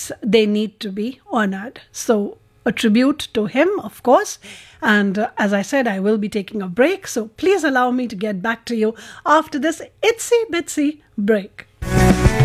they need to be honored. So a tribute to him, of course. And as I said, I will be taking a break. So please allow me to get back to you after this itsy bitsy break.